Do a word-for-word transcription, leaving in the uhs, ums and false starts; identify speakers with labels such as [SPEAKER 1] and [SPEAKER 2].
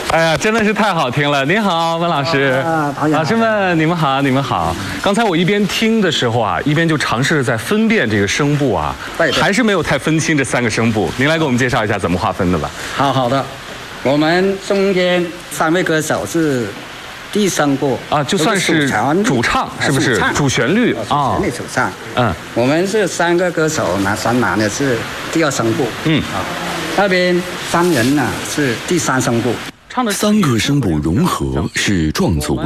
[SPEAKER 1] 哎呀，真的是太好听了！您好，温老师。
[SPEAKER 2] 啊，
[SPEAKER 1] 老师们，你们好，你们好。刚才我一边听的时候啊，一边就尝试着在分辨这个声部啊，
[SPEAKER 2] 对对
[SPEAKER 1] 还是没有太分清这三个声部。您来给我们介绍一下怎么划分的吧？
[SPEAKER 2] 好好的，我们中间三位歌手是第三部
[SPEAKER 1] 啊，就算是主唱，是不是？主旋律啊，
[SPEAKER 2] 旋律主唱。
[SPEAKER 1] 嗯，
[SPEAKER 2] 我们是三个歌手，那三男的是第二声部。
[SPEAKER 1] 嗯，
[SPEAKER 2] 啊，那边三人呢是第三声部。
[SPEAKER 3] 三个声部融合是壮族